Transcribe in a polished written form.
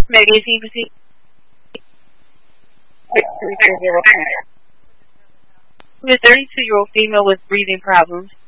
Maybe if he was 32-year-old female with breathing problems.